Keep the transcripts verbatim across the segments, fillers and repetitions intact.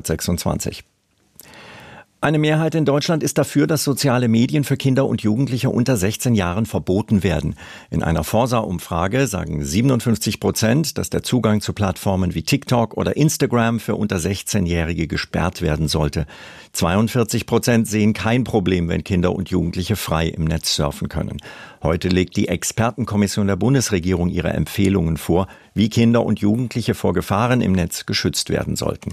achthundertsechsundzwanzig. Eine Mehrheit in Deutschland ist dafür, dass soziale Medien für Kinder und Jugendliche unter sechzehn Jahren verboten werden. In einer Forsa-Umfrage sagen siebenundfünfzig Prozent, dass der Zugang zu Plattformen wie TikTok oder Instagram für unter sechzehnjährige gesperrt werden sollte. zweiundvierzig Prozent sehen kein Problem, wenn Kinder und Jugendliche frei im Netz surfen können. Heute legt die Expertenkommission der Bundesregierung ihre Empfehlungen vor, wie Kinder und Jugendliche vor Gefahren im Netz geschützt werden sollten.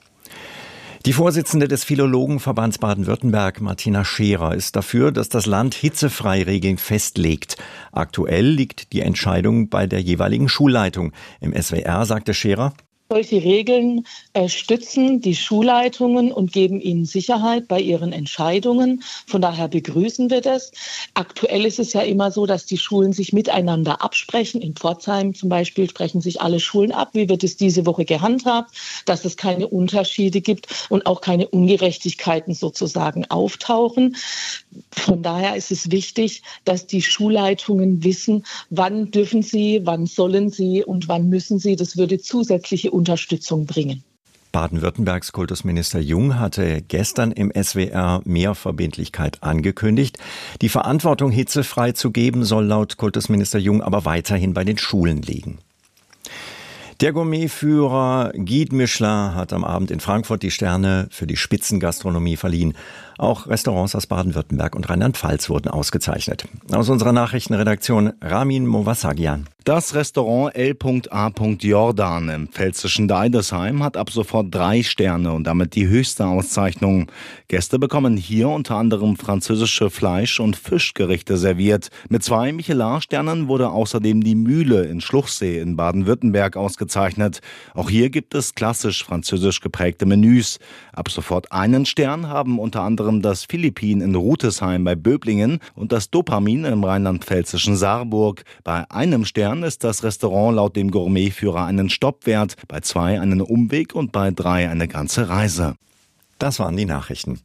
Die Vorsitzende des Philologenverbands Baden-Württemberg, Martina Scherer, ist dafür, dass das Land Hitzefrei-Regeln festlegt. Aktuell liegt die Entscheidung bei der jeweiligen Schulleitung. Im S W R sagte Scherer: Solche Regeln äh, stützen die Schulleitungen und geben ihnen Sicherheit bei ihren Entscheidungen. Von daher begrüßen wir das. Aktuell ist es ja immer so, dass die Schulen sich miteinander absprechen. In Pforzheim zum Beispiel sprechen sich alle Schulen ab. Wie wird es diese Woche gehandhabt? Dass es keine Unterschiede gibt und auch keine Ungerechtigkeiten sozusagen auftauchen. Von daher ist es wichtig, dass die Schulleitungen wissen, wann dürfen sie, wann sollen sie und wann müssen sie. Das würde zusätzliche Unterstützung bringen. Baden-Württembergs Kultusminister Jung hatte gestern im S W R mehr Verbindlichkeit angekündigt. Die Verantwortung, hitzefrei zu geben, soll laut Kultusminister Jung aber weiterhin bei den Schulen liegen. Der Gourmetführer Guide Michelin hat am Abend in Frankfurt die Sterne für die Spitzengastronomie verliehen. Auch Restaurants aus Baden-Württemberg und Rheinland-Pfalz wurden ausgezeichnet. Aus unserer Nachrichtenredaktion Ramin Movasagian. Das Restaurant L A Jordan im pfälzischen Deidesheim hat ab sofort drei Sterne und damit die höchste Auszeichnung. Gäste bekommen hier unter anderem französische Fleisch- und Fischgerichte serviert. Mit zwei Michelin-Sternen wurde außerdem die Mühle in Schluchsee in Baden-Württemberg ausgezeichnet. Auch hier gibt es klassisch französisch geprägte Menüs. Ab sofort einen Stern haben unter anderem das Philippin in Rutesheim bei Böblingen und das Dopamin im rheinland-pfälzischen Saarburg. Bei einem Stern ist das Restaurant laut dem Gourmetführer einen Stopp wert, bei zwei einen Umweg und bei drei eine ganze Reise. Das waren die Nachrichten.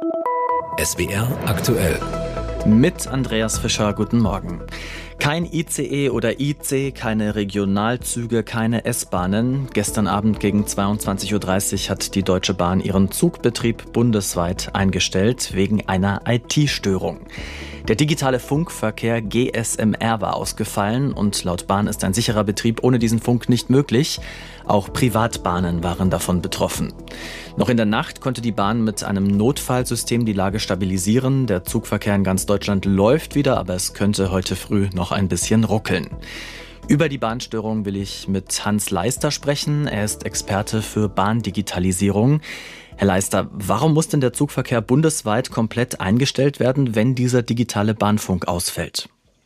S W R aktuell. Mit Andreas Fischer, guten Morgen. Kein I C E oder I C, keine Regionalzüge, keine S-Bahnen. Gestern Abend gegen zweiundzwanzig Uhr dreißig hat die Deutsche Bahn ihren Zugbetrieb bundesweit eingestellt, wegen einer I T-Störung. Der digitale Funkverkehr G S M R war ausgefallen und laut Bahn ist ein sicherer Betrieb ohne diesen Funk nicht möglich. Auch Privatbahnen waren davon betroffen. Noch in der Nacht konnte die Bahn mit einem Notfallsystem die Lage stabilisieren. Der Zugverkehr in ganz Deutschland läuft wieder, aber es könnte heute früh noch ein bisschen ruckeln. Über die Bahnstörung will ich mit Hans Leister sprechen. Er ist Experte für Bahndigitalisierung. Herr Leister, warum muss denn der Zugverkehr bundesweit komplett eingestellt werden, wenn dieser digitale Bahnfunk ausfällt?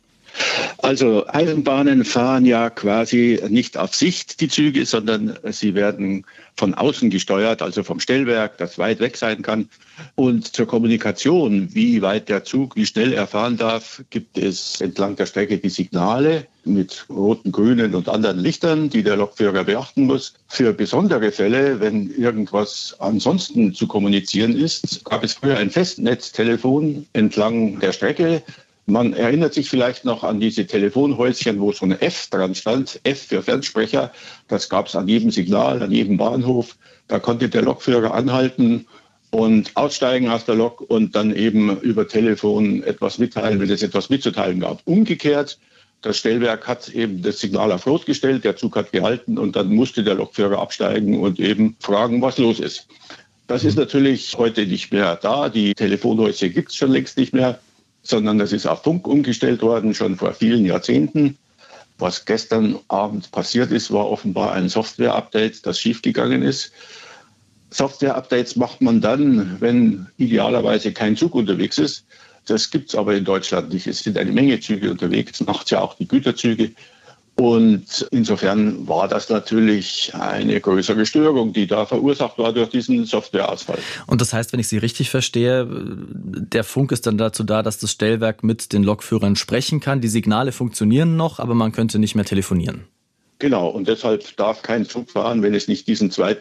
Also Eisenbahnen fahren ja quasi nicht auf Sicht, die Züge, sondern sie werden von außen gesteuert, also vom Stellwerk, das weit weg sein kann. Und zur Kommunikation, wie weit der Zug, wie schnell er fahren darf, gibt es entlang der Strecke die Signale mit roten, grünen und anderen Lichtern, die der Lokführer beachten muss. Für besondere Fälle, wenn irgendwas ansonsten zu kommunizieren ist, gab es früher ein Festnetztelefon entlang der Strecke. Man erinnert sich vielleicht noch an diese Telefonhäuschen, wo so ein F dran stand, F für Fernsprecher. Das gab es an jedem Signal, an jedem Bahnhof. Da konnte der Lokführer anhalten und aussteigen aus der Lok und dann eben über Telefon etwas mitteilen, wenn es etwas mitzuteilen gab. Umgekehrt, das Stellwerk hat eben das Signal auf Rot gestellt, der Zug hat gehalten und dann musste der Lokführer absteigen und eben fragen, was los ist. Das ist natürlich heute nicht mehr da. Die Telefonhäuser gibt es schon längst nicht mehr, sondern das ist auf Funk umgestellt worden, schon vor vielen Jahrzehnten. Was gestern Abend passiert ist, war offenbar ein Software-Update, das schiefgegangen ist. Software-Updates macht man dann, wenn idealerweise kein Zug unterwegs ist. Das gibt es aber in Deutschland nicht. Es sind eine Menge Züge unterwegs, nachts ja auch die Güterzüge. Und insofern war das natürlich eine größere Störung, die da verursacht war durch diesen Softwareausfall. Und das heißt, wenn ich Sie richtig verstehe, der Funk ist dann dazu da, dass das Stellwerk mit den Lokführern sprechen kann. Die Signale funktionieren noch, aber man könnte nicht mehr telefonieren. Genau, und deshalb darf kein Zug fahren, wenn es nicht diesen zweiten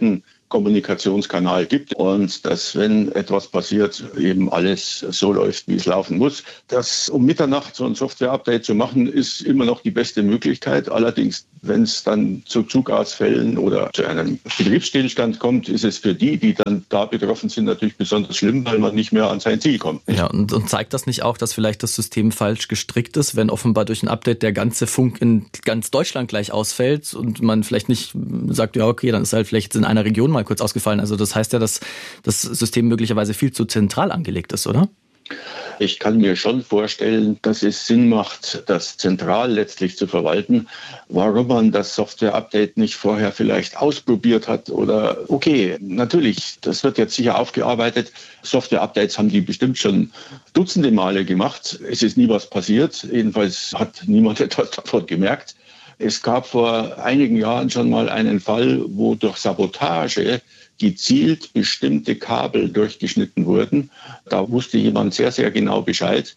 Kommunikationskanal gibt und dass, wenn etwas passiert, eben alles so läuft, wie es laufen muss. Das um Mitternacht so ein Software-Update zu machen, ist immer noch die beste Möglichkeit. Allerdings, wenn es dann zu Zugausfällen oder zu einem Betriebsstillstand kommt, ist es für die, die dann da betroffen sind, natürlich besonders schlimm, weil man nicht mehr an sein Ziel kommt. Ja, und, und zeigt das nicht auch, dass vielleicht das System falsch gestrickt ist, wenn offenbar durch ein Update der ganze Funk in ganz Deutschland gleich ausfällt und man vielleicht nicht sagt, ja okay, dann ist halt vielleicht in einer Region mal kurz ausgefallen. Also das heißt ja, dass das System möglicherweise viel zu zentral angelegt ist, oder? Ich kann mir schon vorstellen, dass es Sinn macht, das zentral letztlich zu verwalten. Warum man das Software-Update nicht vorher vielleicht ausprobiert hat oder, okay, natürlich, das wird jetzt sicher aufgearbeitet. Software-Updates haben die bestimmt schon dutzende Male gemacht. Es ist nie was passiert. Jedenfalls hat niemand etwas davon gemerkt. Es gab vor einigen Jahren schon mal einen Fall, wo durch Sabotage gezielt bestimmte Kabel durchgeschnitten wurden. Da wusste jemand sehr, sehr genau Bescheid.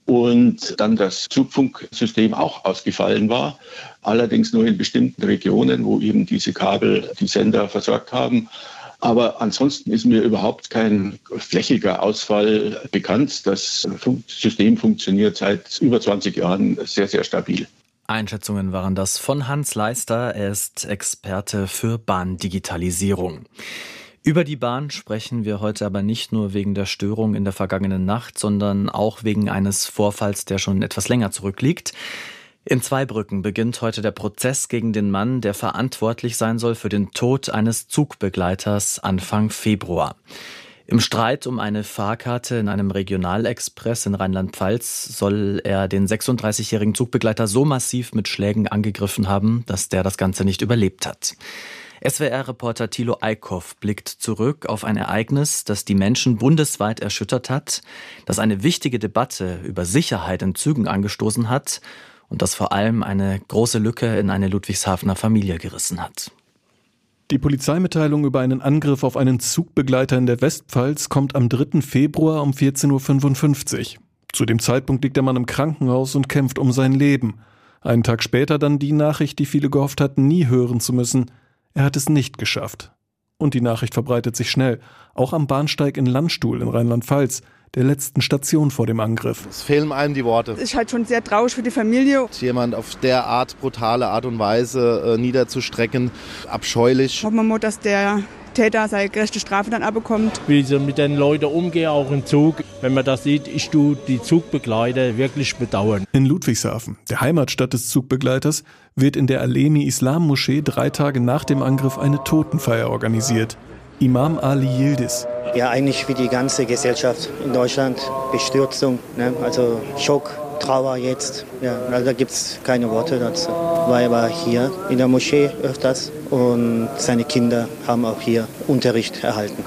Und dann das Zugfunksystem auch ausgefallen war, allerdings nur in bestimmten Regionen, wo eben diese Kabel die Sender versorgt haben. Aber ansonsten ist mir überhaupt kein flächiger Ausfall bekannt. Das System funktioniert seit über zwanzig Jahren sehr, sehr stabil. Einschätzungen waren das von Hans Leister. Er ist Experte für Bahndigitalisierung. Über die Bahn sprechen wir heute aber nicht nur wegen der Störung in der vergangenen Nacht, sondern auch wegen eines Vorfalls, der schon etwas länger zurückliegt. In Zweibrücken beginnt heute der Prozess gegen den Mann, der verantwortlich sein soll für den Tod eines Zugbegleiters Anfang Februar. Im Streit um eine Fahrkarte in einem Regionalexpress in Rheinland-Pfalz soll er den sechsunddreißigjährigen Zugbegleiter so massiv mit Schlägen angegriffen haben, dass der das Ganze nicht überlebt hat. S W R-Reporter Thilo Eickhoff blickt zurück auf ein Ereignis, das die Menschen bundesweit erschüttert hat, das eine wichtige Debatte über Sicherheit in Zügen angestoßen hat und das vor allem eine große Lücke in eine Ludwigshafener Familie gerissen hat. Die Polizeimitteilung über einen Angriff auf einen Zugbegleiter in der Westpfalz kommt am dritten Februar um vierzehn Uhr fünfundfünfzig. Zu dem Zeitpunkt liegt der Mann im Krankenhaus und kämpft um sein Leben. Einen Tag später dann die Nachricht, die viele gehofft hatten, nie hören zu müssen. Er hat es nicht geschafft. Und die Nachricht verbreitet sich schnell, auch am Bahnsteig in Landstuhl in Rheinland-Pfalz, der letzten Station vor dem Angriff. Es fehlen einem die Worte. Es ist halt schon sehr traurig für die Familie. Jemand auf der Art, brutale Art und Weise äh, niederzustrecken, abscheulich. Hoffen wir mal, dass der Täter seine gerechte Strafe dann abbekommt. Wie sie mit den Leuten umgehen, auch im Zug. Wenn man das sieht, ich tue die Zugbegleiter wirklich bedauern. In Ludwigshafen, der Heimatstadt des Zugbegleiters, wird in der Alemi-Islam-Moschee drei Tage nach dem Angriff eine Totenfeier organisiert. Imam Ali Yildiz. Ja, eigentlich wie die ganze Gesellschaft in Deutschland. Bestürzung, ne? Also Schock, Trauer jetzt. Ja, also da gibt es keine Worte dazu. War aber hier in der Moschee öfters und seine Kinder haben auch hier Unterricht erhalten.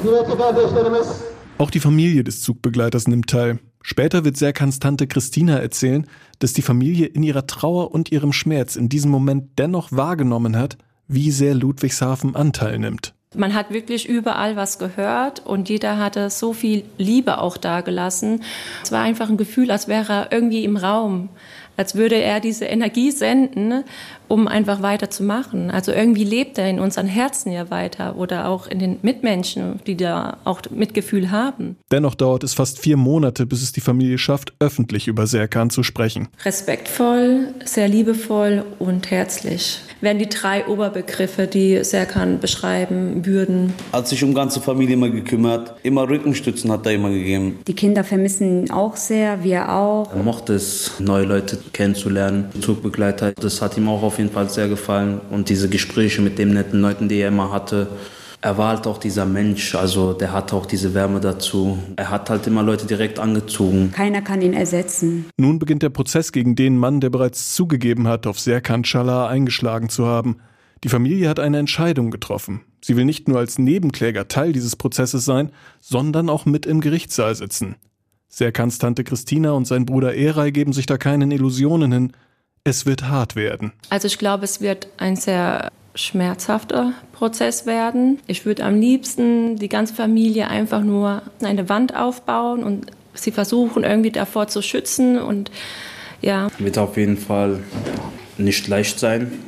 Auch die Familie des Zugbegleiters nimmt teil. Später wird Serkans Tante Christina erzählen, dass die Familie in ihrer Trauer und ihrem Schmerz in diesem Moment dennoch wahrgenommen hat, wie sehr Ludwigshafen Anteil nimmt. Man hat wirklich überall was gehört und jeder hatte so viel Liebe auch dagelassen. Es war einfach ein Gefühl, als wäre er irgendwie im Raum, als würde er diese Energie senden, um einfach weiterzumachen. Also irgendwie lebt er in unseren Herzen ja weiter oder auch in den Mitmenschen, die da auch Mitgefühl haben. Dennoch dauert es fast vier Monate, bis es die Familie schafft, öffentlich über Serkan zu sprechen. Respektvoll, sehr liebevoll und herzlich wären die drei Oberbegriffe, die Serkan beschreiben würden. Hat sich um ganze Familie immer gekümmert, immer Rückenstützen hat er immer gegeben. Die Kinder vermissen ihn auch sehr, wir auch. Er mochte es, neue Leute kennenzulernen, Zugbegleiter. Das hat ihm auch auf jeden Fall sehr gefallen und diese Gespräche mit den netten Leuten, die er immer hatte. Er war halt auch dieser Mensch, also der hatte auch diese Wärme dazu. Er hat halt immer Leute direkt angezogen. Keiner kann ihn ersetzen. Nun beginnt der Prozess gegen den Mann, der bereits zugegeben hat, auf Serkan Çalar eingeschlagen zu haben. Die Familie hat eine Entscheidung getroffen. Sie will nicht nur als Nebenkläger Teil dieses Prozesses sein, sondern auch mit im Gerichtssaal sitzen. Serkans Tante Christina und sein Bruder Eray geben sich da keinen Illusionen hin. Es wird hart werden. Also ich glaube, es wird ein sehr schmerzhafter Prozess werden. Ich würde am liebsten die ganze Familie einfach nur eine Wand aufbauen und sie versuchen irgendwie davor zu schützen und ja. Wird auf jeden Fall nicht leicht sein.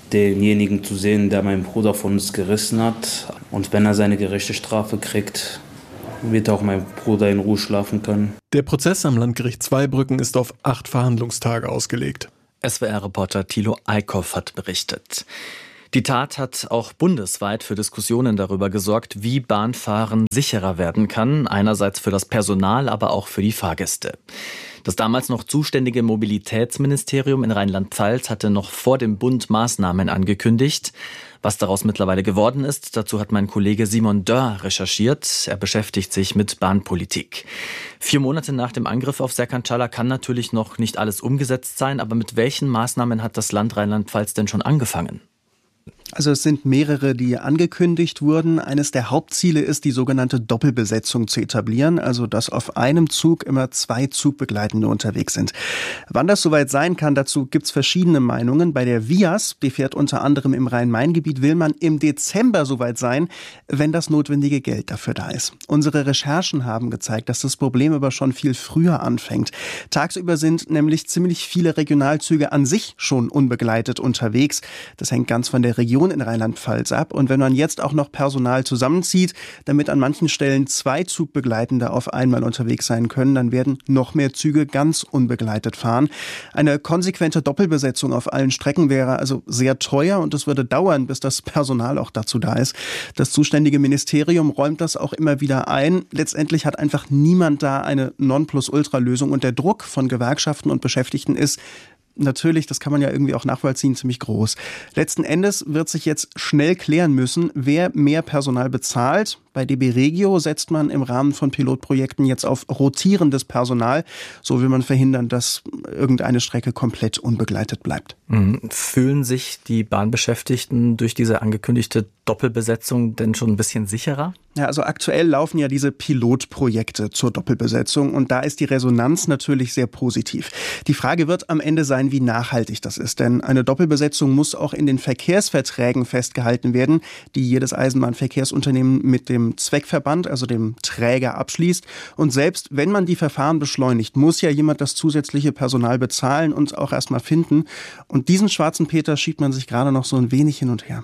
denjenigen zu sehen, der meinen Bruder von uns gerissen hat. Und wenn er seine gerechte Strafe kriegt, wird auch mein Bruder in Ruhe schlafen können. Der Prozess am Landgericht Zweibrücken ist auf acht Verhandlungstage ausgelegt. S W R-Reporter Thilo Eickhoff hat berichtet. Die Tat hat auch bundesweit für Diskussionen darüber gesorgt, wie Bahnfahren sicherer werden kann. Einerseits für das Personal, aber auch für die Fahrgäste. Das damals noch zuständige Mobilitätsministerium in Rheinland-Pfalz hatte noch vor dem Bund Maßnahmen angekündigt. Was daraus mittlerweile geworden ist, dazu hat mein Kollege Simon Dörr recherchiert. Er beschäftigt sich mit Bahnpolitik. Vier Monate nach dem Angriff auf Serkan Çağlar kann natürlich noch nicht alles umgesetzt sein, aber mit welchen Maßnahmen hat das Land Rheinland-Pfalz denn schon angefangen? Also es sind mehrere, die angekündigt wurden. Eines der Hauptziele ist, die sogenannte Doppelbesetzung zu etablieren, also dass auf einem Zug immer zwei Zugbegleitende unterwegs sind. Wann das soweit sein kann, dazu gibt's verschiedene Meinungen. Bei der Vias, die fährt unter anderem im Rhein-Main-Gebiet, will man im Dezember soweit sein, wenn das notwendige Geld dafür da ist. Unsere Recherchen haben gezeigt, dass das Problem aber schon viel früher anfängt. Tagsüber sind nämlich ziemlich viele Regionalzüge an sich schon unbegleitet unterwegs. Das hängt ganz von der Region in Rheinland-Pfalz ab. Und wenn man jetzt auch noch Personal zusammenzieht, damit an manchen Stellen zwei Zugbegleitende auf einmal unterwegs sein können, dann werden noch mehr Züge ganz unbegleitet fahren. Eine konsequente Doppelbesetzung auf allen Strecken wäre also sehr teuer und es würde dauern, bis das Personal auch dazu da ist. Das zuständige Ministerium räumt das auch immer wieder ein. Letztendlich hat einfach niemand da eine Nonplusultra-Lösung und der Druck von Gewerkschaften und Beschäftigten ist natürlich, das kann man ja irgendwie auch nachvollziehen, ziemlich groß. Letzten Endes wird sich jetzt schnell klären müssen, wer mehr Personal bezahlt. Bei D B Regio setzt man im Rahmen von Pilotprojekten jetzt auf rotierendes Personal. So will man verhindern, dass irgendeine Strecke komplett unbegleitet bleibt. Fühlen sich die Bahnbeschäftigten durch diese angekündigte Doppelbesetzung denn schon ein bisschen sicherer? Ja, also aktuell laufen ja diese Pilotprojekte zur Doppelbesetzung und da ist die Resonanz natürlich sehr positiv. Die Frage wird am Ende sein, wie nachhaltig das ist, denn eine Doppelbesetzung muss auch in den Verkehrsverträgen festgehalten werden, die jedes Eisenbahnverkehrsunternehmen mit dem Zweckverband, also dem Träger, abschließt. Und selbst wenn man die Verfahren beschleunigt, muss ja jemand das zusätzliche Personal bezahlen und auch erstmal finden. Und diesen schwarzen Peter schiebt man sich gerade noch so ein wenig hin und her.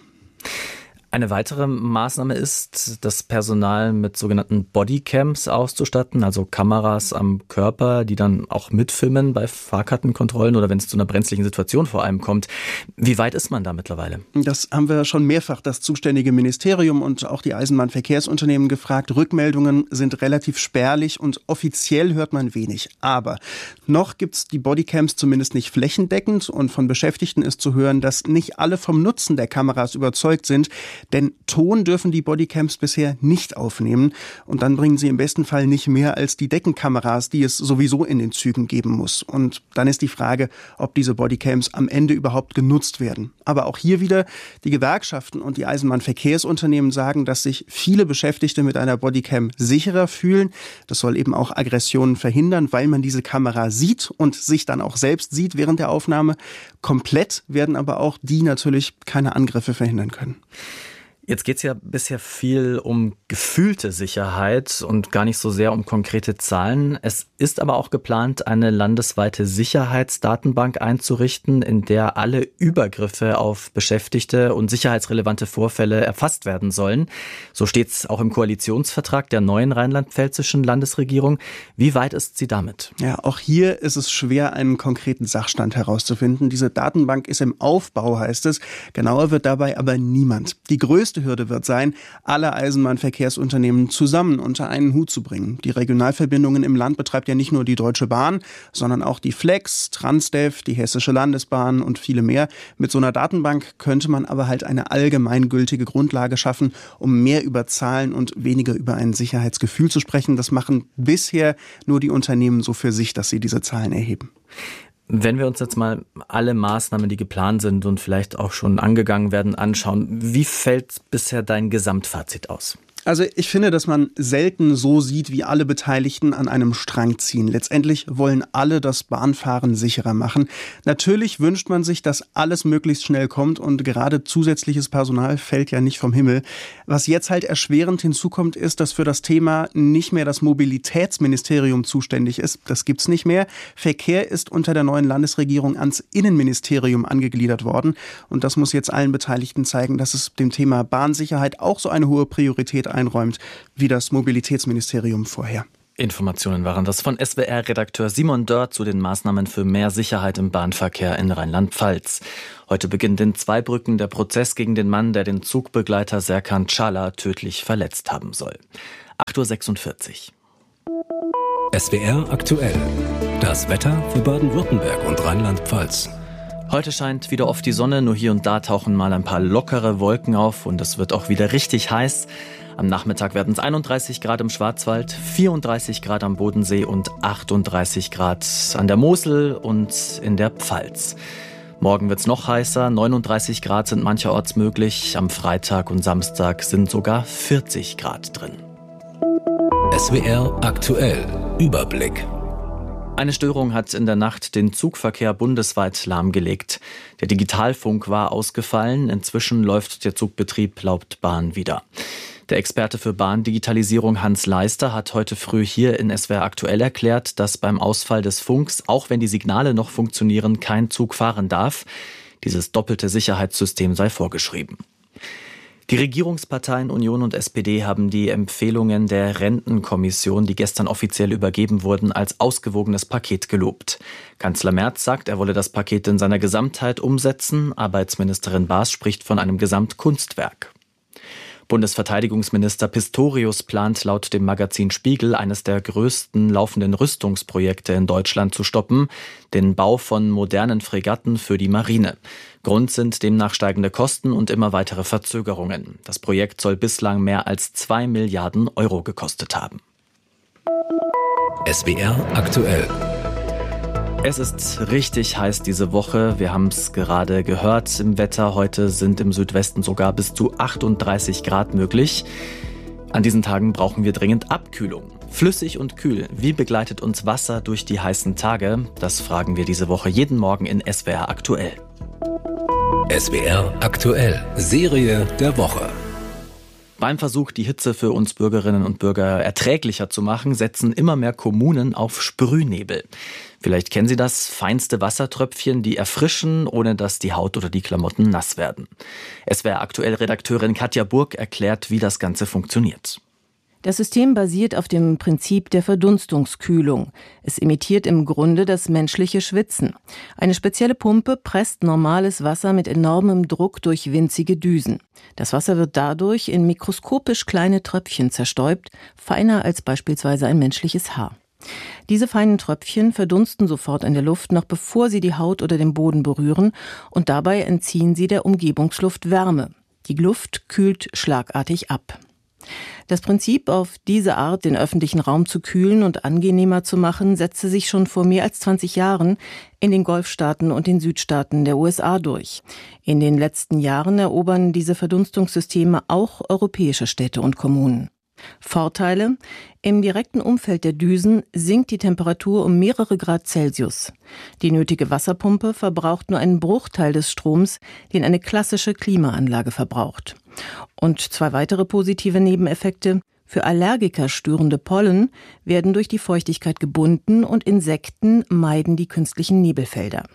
Eine weitere Maßnahme ist, das Personal mit sogenannten Bodycams auszustatten, also Kameras am Körper, die dann auch mitfilmen bei Fahrkartenkontrollen oder wenn es zu einer brenzlichen Situation vor allem kommt. Wie weit ist man da mittlerweile? Das haben wir schon mehrfach das zuständige Ministerium und auch die Eisenbahnverkehrsunternehmen gefragt. Rückmeldungen sind relativ spärlich und offiziell hört man wenig. Aber noch gibt's die Bodycams zumindest nicht flächendeckend und von Beschäftigten ist zu hören, dass nicht alle vom Nutzen der Kameras überzeugt sind. Denn Ton dürfen die Bodycams bisher nicht aufnehmen und dann bringen sie im besten Fall nicht mehr als die Deckenkameras, die es sowieso in den Zügen geben muss. Und dann ist die Frage, ob diese Bodycams am Ende überhaupt genutzt werden. Aber auch hier wieder, die Gewerkschaften und die Eisenbahnverkehrsunternehmen sagen, dass sich viele Beschäftigte mit einer Bodycam sicherer fühlen. Das soll eben auch Aggressionen verhindern, weil man diese Kamera sieht und sich dann auch selbst sieht während der Aufnahme. Komplett werden aber auch die natürlich keine Angriffe verhindern können. Jetzt geht es ja bisher viel um gefühlte Sicherheit und gar nicht so sehr um konkrete Zahlen. Es ist aber auch geplant, eine landesweite Sicherheitsdatenbank einzurichten, in der alle Übergriffe auf Beschäftigte und sicherheitsrelevante Vorfälle erfasst werden sollen. So steht es auch im Koalitionsvertrag der neuen rheinland-pfälzischen Landesregierung. Wie weit ist sie damit? Ja, auch hier ist es schwer, einen konkreten Sachstand herauszufinden. Diese Datenbank ist im Aufbau, heißt es. Genauer wird dabei aber niemand. Die größte Hürde wird sein, alle Eisenbahnverkehrsunternehmen zusammen unter einen Hut zu bringen. Die Regionalverbindungen im Land betreibt ja nicht nur die Deutsche Bahn, sondern auch die Flex, Transdev, die Hessische Landesbahn und viele mehr. Mit so einer Datenbank könnte man aber halt eine allgemeingültige Grundlage schaffen, um mehr über Zahlen und weniger über ein Sicherheitsgefühl zu sprechen. Das machen bisher nur die Unternehmen so für sich, dass sie diese Zahlen erheben. Wenn wir uns jetzt mal alle Maßnahmen, die geplant sind und vielleicht auch schon angegangen werden, anschauen, wie fällt bisher dein Gesamtfazit aus? Also ich finde, dass man selten so sieht, wie alle Beteiligten an einem Strang ziehen. Letztendlich wollen alle das Bahnfahren sicherer machen. Natürlich wünscht man sich, dass alles möglichst schnell kommt und gerade zusätzliches Personal fällt ja nicht vom Himmel. Was jetzt halt erschwerend hinzukommt, ist, dass für das Thema nicht mehr das Mobilitätsministerium zuständig ist. Das gibt's nicht mehr. Verkehr ist unter der neuen Landesregierung ans Innenministerium angegliedert worden. Und das muss jetzt allen Beteiligten zeigen, dass es dem Thema Bahnsicherheit auch so eine hohe Priorität einräumt, wie das Mobilitätsministerium vorher. Informationen waren das von S W R-Redakteur Simon Dörr zu den Maßnahmen für mehr Sicherheit im Bahnverkehr in Rheinland-Pfalz. Heute beginnt in Zweibrücken der Prozess gegen den Mann, der den Zugbegleiter Serkan Çağlar tödlich verletzt haben soll. acht Uhr sechsundvierzig. S W R aktuell. Das Wetter für Baden-Württemberg und Rheinland-Pfalz. Heute scheint wieder oft die Sonne, nur hier und da tauchen mal ein paar lockere Wolken auf und es wird auch wieder richtig heiß. Am Nachmittag werden es einunddreißig Grad im Schwarzwald, vierunddreißig Grad am Bodensee und achtunddreißig Grad an der Mosel und in der Pfalz. Morgen wird es noch heißer, neununddreißig Grad sind mancherorts möglich. Am Freitag und Samstag sind sogar vierzig Grad drin. S W R aktuell. Überblick. Eine Störung hat in der Nacht den Zugverkehr bundesweit lahmgelegt. Der Digitalfunk war ausgefallen. Inzwischen läuft der Zugbetrieb laut Bahn wieder. Der Experte für Bahndigitalisierung Hans Leister hat heute früh hier in S W R aktuell erklärt, dass beim Ausfall des Funks, auch wenn die Signale noch funktionieren, kein Zug fahren darf. Dieses doppelte Sicherheitssystem sei vorgeschrieben. Die Regierungsparteien Union und S P D haben die Empfehlungen der Rentenkommission, die gestern offiziell übergeben wurden, als ausgewogenes Paket gelobt. Kanzler Merz sagt, er wolle das Paket in seiner Gesamtheit umsetzen. Arbeitsministerin Baas spricht von einem Gesamtkunstwerk. Bundesverteidigungsminister Pistorius plant laut dem Magazin Spiegel, eines der größten laufenden Rüstungsprojekte in Deutschland zu stoppen, den Bau von modernen Fregatten für die Marine. Grund sind demnach steigende Kosten und immer weitere Verzögerungen. Das Projekt soll bislang mehr als zwei Milliarden Euro gekostet haben. S W R aktuell. Es ist richtig heiß diese Woche. Wir haben es gerade gehört im Wetter. Heute sind im Südwesten sogar bis zu achtunddreißig Grad möglich. An diesen Tagen brauchen wir dringend Abkühlung. Flüssig und kühl. Wie begleitet uns Wasser durch die heißen Tage? Das fragen wir diese Woche jeden Morgen in S W R aktuell. S W R aktuell. Serie der Woche. Beim Versuch, die Hitze für uns Bürgerinnen und Bürger erträglicher zu machen, setzen immer mehr Kommunen auf Sprühnebel. Vielleicht kennen Sie das, feinste Wassertröpfchen, die erfrischen, ohne dass die Haut oder die Klamotten nass werden. S W R aktuell Redakteurin Katja Burg erklärt, wie das Ganze funktioniert. Das System basiert auf dem Prinzip der Verdunstungskühlung. Es imitiert im Grunde das menschliche Schwitzen. Eine spezielle Pumpe presst normales Wasser mit enormem Druck durch winzige Düsen. Das Wasser wird dadurch in mikroskopisch kleine Tröpfchen zerstäubt, feiner als beispielsweise ein menschliches Haar. Diese feinen Tröpfchen verdunsten sofort in der Luft, noch bevor sie die Haut oder den Boden berühren, und dabei entziehen sie der Umgebungsluft Wärme. Die Luft kühlt schlagartig ab. Das Prinzip, auf diese Art den öffentlichen Raum zu kühlen und angenehmer zu machen, setzte sich schon vor mehr als zwanzig Jahren in den Golfstaaten und den Südstaaten der U S A durch. In den letzten Jahren erobern diese Verdunstungssysteme auch europäische Städte und Kommunen. Vorteile: Im direkten Umfeld der Düsen sinkt die Temperatur um mehrere Grad Celsius. Die nötige Wasserpumpe verbraucht nur einen Bruchteil des Stroms, den eine klassische Klimaanlage verbraucht. Und zwei weitere positive Nebeneffekte: Für Allergiker störende Pollen werden durch die Feuchtigkeit gebunden und Insekten meiden die künstlichen Nebelfelder.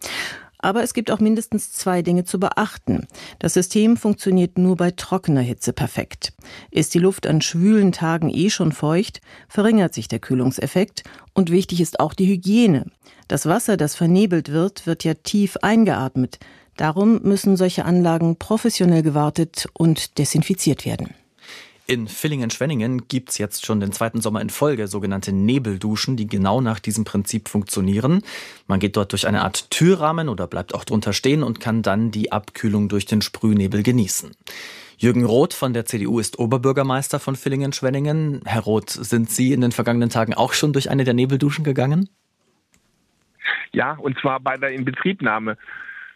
Aber es gibt auch mindestens zwei Dinge zu beachten. Das System funktioniert nur bei trockener Hitze perfekt. Ist die Luft an schwülen Tagen eh schon feucht, verringert sich der Kühlungseffekt. Und wichtig ist auch die Hygiene. Das Wasser, das vernebelt wird, wird ja tief eingeatmet. Darum müssen solche Anlagen professionell gewartet und desinfiziert werden. In Villingen-Schwenningen gibt's jetzt schon den zweiten Sommer in Folge sogenannte Nebelduschen, die genau nach diesem Prinzip funktionieren. Man geht dort durch eine Art Türrahmen oder bleibt auch drunter stehen und kann dann die Abkühlung durch den Sprühnebel genießen. Jürgen Roth von der C D U ist Oberbürgermeister von Villingen-Schwenningen. Herr Roth, sind Sie in den vergangenen Tagen auch schon durch eine der Nebelduschen gegangen? Ja, und zwar bei der Inbetriebnahme.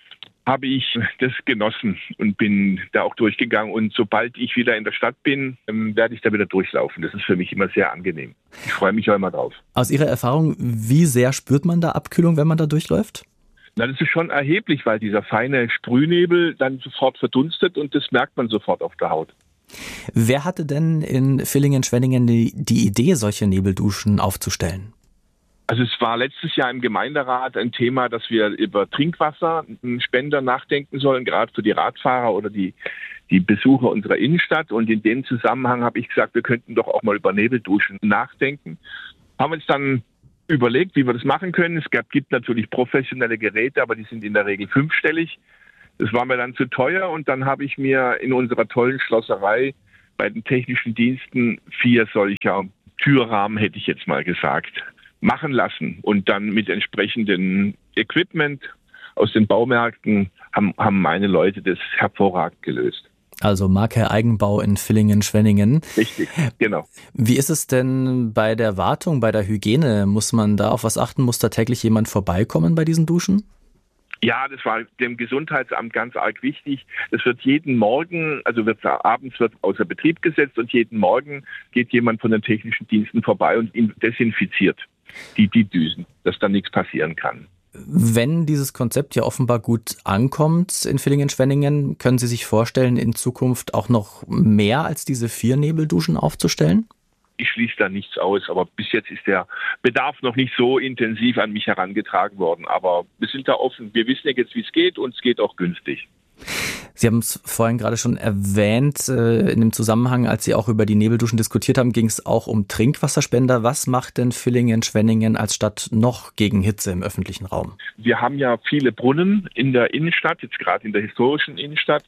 habe ich das genossen und bin da auch durchgegangen. Und sobald ich wieder in der Stadt bin, werde ich da wieder durchlaufen. Das ist für mich immer sehr angenehm. Ich freue mich auch immer drauf. Aus Ihrer Erfahrung, wie sehr spürt man da Abkühlung, wenn man da durchläuft? Na, das ist schon erheblich, weil dieser feine Sprühnebel dann sofort verdunstet und das merkt man sofort auf der Haut. Wer hatte denn in Villingen-Schwenningen die, die Idee, solche Nebelduschen aufzustellen? Also es war letztes Jahr im Gemeinderat ein Thema, dass wir über Trinkwasserspender nachdenken sollen, gerade für die Radfahrer oder die, die Besucher unserer Innenstadt. Und in dem Zusammenhang habe ich gesagt, wir könnten doch auch mal über Nebelduschen nachdenken. Haben uns dann überlegt, wie wir das machen können. Es gab, gibt natürlich professionelle Geräte, aber die sind in der Regel fünfstellig. Das war mir dann zu teuer und dann habe ich mir in unserer tollen Schlosserei bei den technischen Diensten vier solcher Türrahmen, hätte ich jetzt mal gesagt, machen lassen und dann mit entsprechendem Equipment aus den Baumärkten haben, haben meine Leute das hervorragend gelöst. Also Marke Eigenbau in Villingen-Schwenningen. Richtig, genau. Wie ist es denn bei der Wartung, bei der Hygiene? Muss man da auf was achten? Muss da täglich jemand vorbeikommen bei diesen Duschen? Ja, das war dem Gesundheitsamt ganz arg wichtig. Es wird jeden Morgen, also wird abends wird außer Betrieb gesetzt und jeden Morgen geht jemand von den technischen Diensten vorbei und ihn desinfiziert die, die Düsen, dass da nichts passieren kann. Wenn dieses Konzept ja offenbar gut ankommt in Villingen-Schwenningen, können Sie sich vorstellen, in Zukunft auch noch mehr als diese vier Nebelduschen aufzustellen? Ich schließe da nichts aus, aber bis jetzt ist der Bedarf noch nicht so intensiv an mich herangetragen worden. Aber wir sind da offen. Wir wissen ja jetzt, wie es geht und es geht auch günstig. Sie haben es vorhin gerade schon erwähnt, in dem Zusammenhang, als Sie auch über die Nebelduschen diskutiert haben, ging es auch um Trinkwasserspender. Was macht denn Villingen-Schwenningen als Stadt noch gegen Hitze im öffentlichen Raum? Wir haben ja viele Brunnen in der Innenstadt, jetzt gerade in der historischen Innenstadt.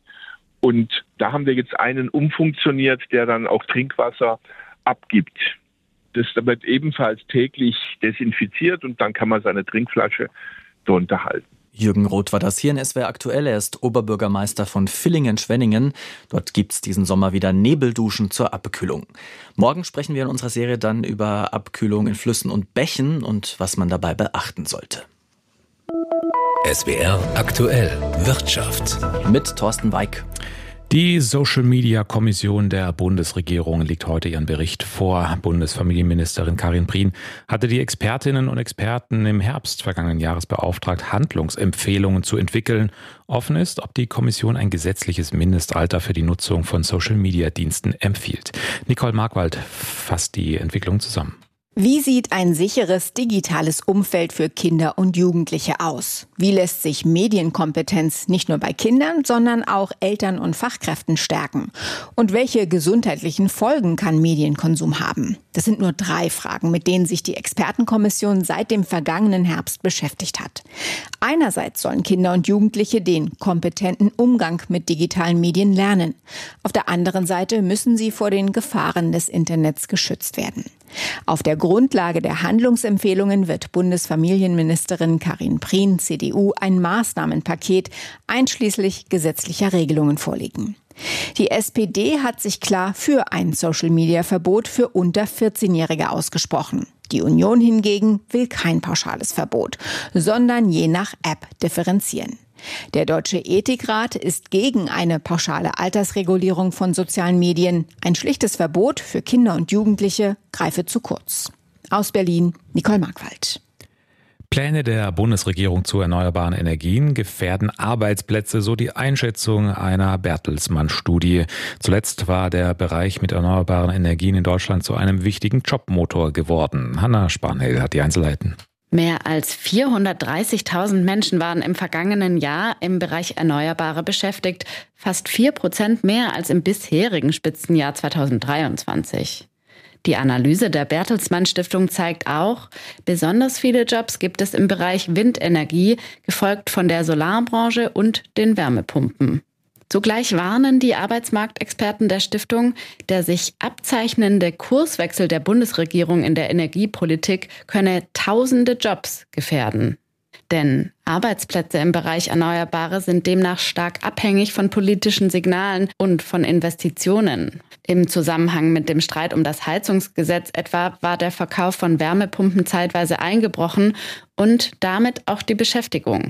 Und da haben wir jetzt einen umfunktioniert, der dann auch Trinkwasser abgibt. Das wird ebenfalls täglich desinfiziert und dann kann man seine Trinkflasche drunter halten. Jürgen Roth war das hier in S W R aktuell. Er ist Oberbürgermeister von Villingen-Schwenningen. Dort gibt es diesen Sommer wieder Nebelduschen zur Abkühlung. Morgen sprechen wir in unserer Serie dann über Abkühlung in Flüssen und Bächen und was man dabei beachten sollte. S W R aktuell Wirtschaft mit Thorsten Weik. Die Social-Media-Kommission der Bundesregierung legt heute ihren Bericht vor. Bundesfamilienministerin Karin Prien hatte die Expertinnen und Experten im Herbst vergangenen Jahres beauftragt, Handlungsempfehlungen zu entwickeln. Offen ist, ob die Kommission ein gesetzliches Mindestalter für die Nutzung von Social-Media-Diensten empfiehlt. Nicole Markwald fasst die Entwicklung zusammen. Wie sieht ein sicheres digitales Umfeld für Kinder und Jugendliche aus? Wie lässt sich Medienkompetenz nicht nur bei Kindern, sondern auch Eltern und Fachkräften stärken? Und welche gesundheitlichen Folgen kann Medienkonsum haben? Das sind nur drei Fragen, mit denen sich die Expertenkommission seit dem vergangenen Herbst beschäftigt hat. Einerseits sollen Kinder und Jugendliche den kompetenten Umgang mit digitalen Medien lernen. Auf der anderen Seite müssen sie vor den Gefahren des Internets geschützt werden. Auf der Grundlage der Handlungsempfehlungen wird Bundesfamilienministerin Karin Prien, C D U, ein Maßnahmenpaket einschließlich gesetzlicher Regelungen vorlegen. Die S P D hat sich klar für ein Social-Media-Verbot für unter vierzehnjährige ausgesprochen. Die Union hingegen will kein pauschales Verbot, sondern je nach App differenzieren. Der Deutsche Ethikrat ist gegen eine pauschale Altersregulierung von sozialen Medien. Ein schlichtes Verbot für Kinder und Jugendliche greife zu kurz. Aus Berlin, Nicole Markwald. Pläne der Bundesregierung zu erneuerbaren Energien gefährden Arbeitsplätze, so die Einschätzung einer Bertelsmann-Studie. Zuletzt war der Bereich mit erneuerbaren Energien in Deutschland zu einem wichtigen Jobmotor geworden. Hanna Spanhel hat die Einzelheiten. Mehr als vierhundertdreißigtausend Menschen waren im vergangenen Jahr im Bereich Erneuerbare beschäftigt, fast vier Prozent mehr als im bisherigen Spitzenjahr zweitausenddreiundzwanzig. Die Analyse der Bertelsmann Stiftung zeigt auch, besonders viele Jobs gibt es im Bereich Windenergie, gefolgt von der Solarbranche und den Wärmepumpen. Zugleich warnen die Arbeitsmarktexperten der Stiftung, der sich abzeichnende Kurswechsel der Bundesregierung in der Energiepolitik könne tausende Jobs gefährden. Denn Arbeitsplätze im Bereich Erneuerbare sind demnach stark abhängig von politischen Signalen und von Investitionen. Im Zusammenhang mit dem Streit um das Heizungsgesetz etwa war der Verkauf von Wärmepumpen zeitweise eingebrochen und damit auch die Beschäftigung.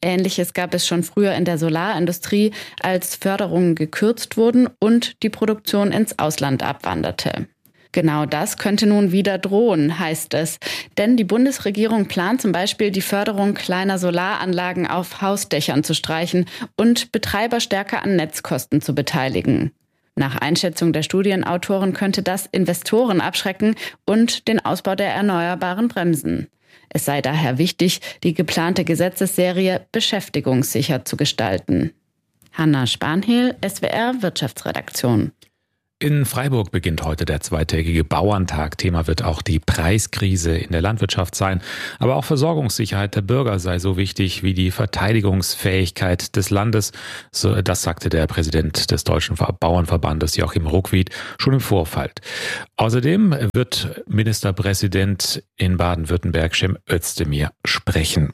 Ähnliches gab es schon früher in der Solarindustrie, als Förderungen gekürzt wurden und die Produktion ins Ausland abwanderte. Genau das könnte nun wieder drohen, heißt es. Denn die Bundesregierung plant zum Beispiel, die Förderung kleiner Solaranlagen auf Hausdächern zu streichen und Betreiber stärker an Netzkosten zu beteiligen. Nach Einschätzung der Studienautoren könnte das Investoren abschrecken und den Ausbau der Erneuerbaren bremsen. Es sei daher wichtig, die geplante Gesetzesserie beschäftigungssicher zu gestalten. Hanna Spanhehl, S W R Wirtschaftsredaktion. In Freiburg beginnt heute der zweitägige Bauerntag. Thema wird auch die Preiskrise in der Landwirtschaft sein. Aber auch Versorgungssicherheit der Bürger sei so wichtig wie die Verteidigungsfähigkeit des Landes. So, das sagte der Präsident des Deutschen Bauernverbandes, Joachim Ruckwied, schon im Vorfeld. Außerdem wird Ministerpräsident in Baden-Württemberg, Cem Özdemir, sprechen.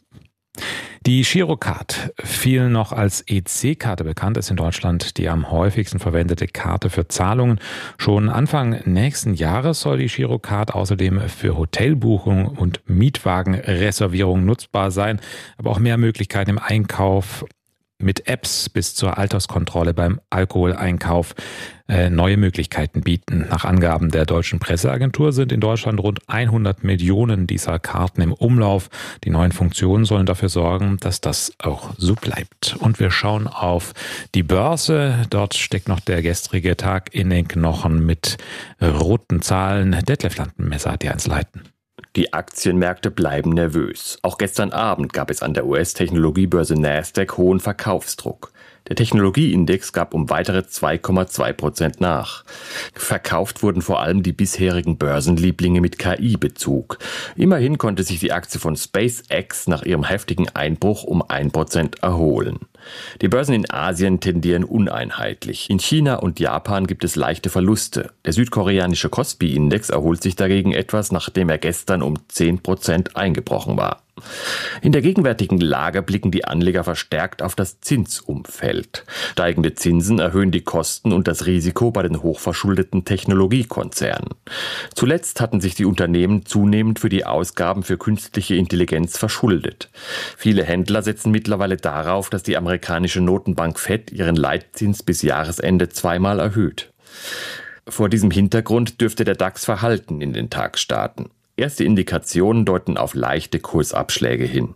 Die Girocard, viel noch als E C-Karte bekannt, ist in Deutschland die am häufigsten verwendete Karte für Zahlungen. Schon Anfang nächsten Jahres soll die Girocard außerdem für Hotelbuchungen und Mietwagenreservierungen nutzbar sein, aber auch mehr Möglichkeiten im Einkauf mit Apps bis zur Alterskontrolle beim Alkoholeinkauf äh, neue Möglichkeiten bieten. Nach Angaben der deutschen Presseagentur sind in Deutschland rund hundert Millionen dieser Karten im Umlauf. Die neuen Funktionen sollen dafür sorgen, dass das auch so bleibt. Und wir schauen auf die Börse. Dort steckt noch der gestrige Tag in den Knochen mit roten Zahlen. Detlef Landenmesser hat die Einzelheiten. Die Aktienmärkte bleiben nervös. Auch gestern Abend gab es an der U S-Technologiebörse Nasdaq hohen Verkaufsdruck. Der Technologieindex gab um weitere zwei Komma zwei Prozent nach. Verkauft wurden vor allem die bisherigen Börsenlieblinge mit K I-Bezug. Immerhin konnte sich die Aktie von SpaceX nach ihrem heftigen Einbruch um ein Prozent erholen. Die Börsen in Asien tendieren uneinheitlich. In China und Japan gibt es leichte Verluste. Der südkoreanische Kospi-Index erholt sich dagegen etwas, nachdem er gestern um zehn Prozent eingebrochen war. In der gegenwärtigen Lage blicken die Anleger verstärkt auf das Zinsumfeld. Steigende Zinsen erhöhen die Kosten und das Risiko bei den hochverschuldeten Technologiekonzernen. Zuletzt hatten sich die Unternehmen zunehmend für die Ausgaben für künstliche Intelligenz verschuldet. Viele Händler setzen mittlerweile darauf, dass die amerikanische Notenbank Fed ihren Leitzins bis Jahresende zweimal erhöht. Vor diesem Hintergrund dürfte der DAX verhalten in den Tag starten. Erste Indikationen deuten auf leichte Kursabschläge hin.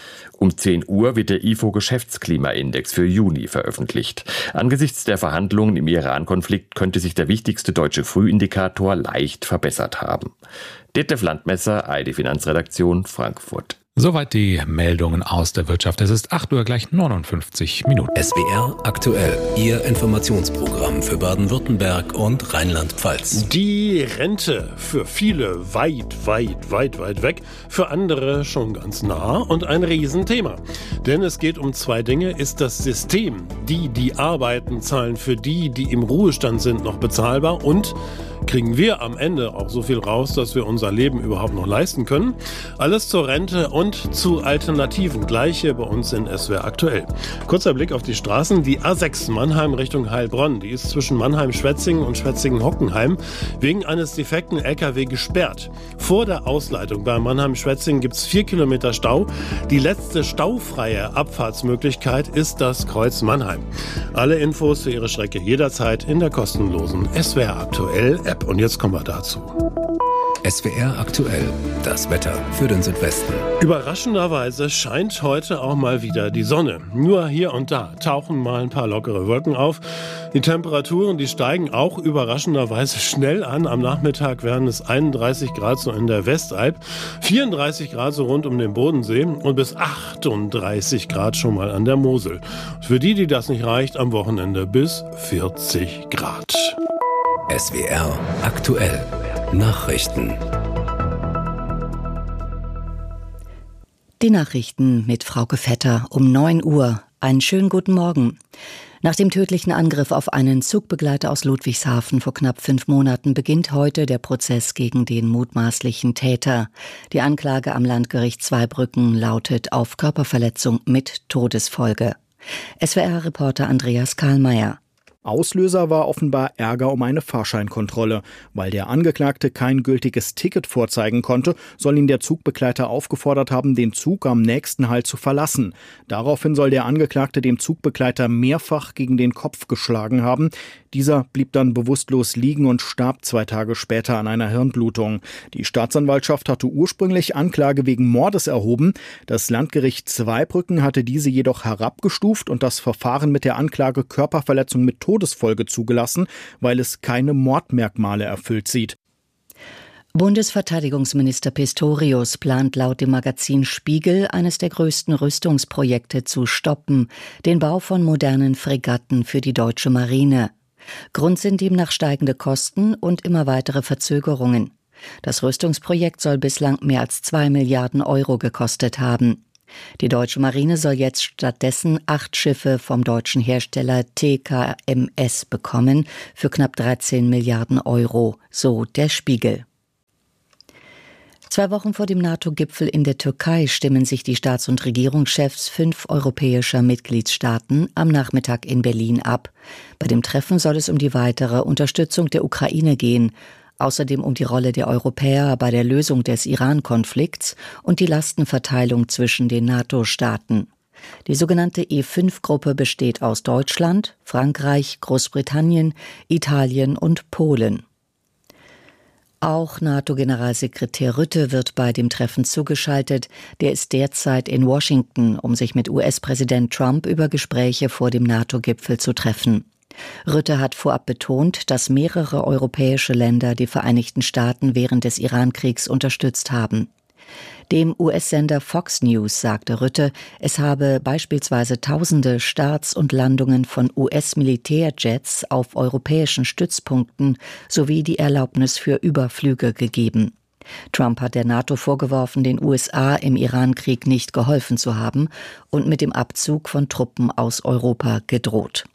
Um zehn Uhr wird der I F O-Geschäftsklimaindex für Juni veröffentlicht. Angesichts der Verhandlungen im Iran-Konflikt könnte sich der wichtigste deutsche Frühindikator leicht verbessert haben. Detlef Landmesser, A R D Finanzredaktion, Frankfurt. Soweit die Meldungen aus der Wirtschaft. Es ist acht Uhr gleich neunundfünfzig Minuten. S W R aktuell, Ihr Informationsprogramm für Baden-Württemberg und Rheinland-Pfalz. Die Rente für viele weit, weit, weit, weit weg, für andere schon ganz nah und ein Riesenthema. Denn es geht um zwei Dinge. Ist das System, die, die arbeiten, zahlen für die, die im Ruhestand sind, noch bezahlbar? Und kriegen wir am Ende auch so viel raus, dass wir unser Leben überhaupt noch leisten können? Alles zur Rente und zu Alternativen. Gleich hier bei uns in S W R aktuell. Kurzer Blick auf die Straßen. Die A sechs Mannheim Richtung Heilbronn. Die ist zwischen Mannheim-Schwetzingen und Schwetzingen-Hockenheim wegen eines defekten L K W gesperrt. Vor der Ausleitung bei Mannheim-Schwetzingen gibt es vier Kilometer Stau. Die letzte staufreie Abfahrtsmöglichkeit ist das Kreuz Mannheim. Alle Infos für Ihre Strecke jederzeit in der kostenlosen S W R aktuell App. Und jetzt kommen wir dazu. S W R aktuell, das Wetter für den Südwesten. Überraschenderweise scheint heute auch mal wieder die Sonne. Nur hier und da tauchen mal ein paar lockere Wolken auf. Die Temperaturen, die steigen auch überraschenderweise schnell an. Am Nachmittag werden es einunddreißig Grad so in der Westalb, vierunddreißig Grad so rund um den Bodensee und bis achtunddreißig Grad schon mal an der Mosel. Für die, die das nicht reicht, am Wochenende bis vierzig Grad. S W R aktuell. Nachrichten. Die Nachrichten mit Frauke Vetter um neun Uhr. Einen schönen guten Morgen. Nach dem tödlichen Angriff auf einen Zugbegleiter aus Ludwigshafen vor knapp fünf Monaten beginnt heute der Prozess gegen den mutmaßlichen Täter. Die Anklage am Landgericht Zweibrücken lautet auf Körperverletzung mit Todesfolge. S W R-Reporter Andreas Karlmeier. Auslöser war offenbar Ärger um eine Fahrscheinkontrolle. Weil der Angeklagte kein gültiges Ticket vorzeigen konnte, soll ihn der Zugbegleiter aufgefordert haben, den Zug am nächsten Halt zu verlassen. Daraufhin soll der Angeklagte dem Zugbegleiter mehrfach gegen den Kopf geschlagen haben. Dieser blieb dann bewusstlos liegen und starb zwei Tage später an einer Hirnblutung. Die Staatsanwaltschaft hatte ursprünglich Anklage wegen Mordes erhoben. Das Landgericht Zweibrücken hatte diese jedoch herabgestuft und das Verfahren mit der Anklage Körperverletzung mit Todesfolge zugelassen, weil es keine Mordmerkmale erfüllt sieht. Bundesverteidigungsminister Pistorius plant laut dem Magazin Spiegel, eines der größten Rüstungsprojekte zu stoppen, den Bau von modernen Fregatten für die deutsche Marine. Grund sind demnach steigende Kosten und immer weitere Verzögerungen. Das Rüstungsprojekt soll bislang mehr als zwei Milliarden Euro gekostet haben. Die deutsche Marine soll jetzt stattdessen acht Schiffe vom deutschen Hersteller T K M S bekommen für knapp dreizehn Milliarden Euro, so der Spiegel. Zwei Wochen vor dem NATO-Gipfel in der Türkei stimmen sich die Staats- und Regierungschefs fünf europäischer Mitgliedstaaten am Nachmittag in Berlin ab. Bei dem Treffen soll es um die weitere Unterstützung der Ukraine gehen, außerdem um die Rolle der Europäer bei der Lösung des Iran-Konflikts und die Lastenverteilung zwischen den NATO-Staaten. Die sogenannte E fünf Gruppe besteht aus Deutschland, Frankreich, Großbritannien, Italien und Polen. Auch NATO-Generalsekretär Rutte wird bei dem Treffen zugeschaltet. Der ist derzeit in Washington, um sich mit U S-Präsident Trump über Gespräche vor dem NATO-Gipfel zu treffen. Rutte hat vorab betont, dass mehrere europäische Länder die Vereinigten Staaten während des Iran-Kriegs unterstützt haben. Dem U S-Sender Fox News sagte Rutte, es habe beispielsweise tausende Starts und Landungen von U S-Militärjets auf europäischen Stützpunkten sowie die Erlaubnis für Überflüge gegeben. Trump hat der NATO vorgeworfen, den U S A im Iran-Krieg nicht geholfen zu haben und mit dem Abzug von Truppen aus Europa gedroht.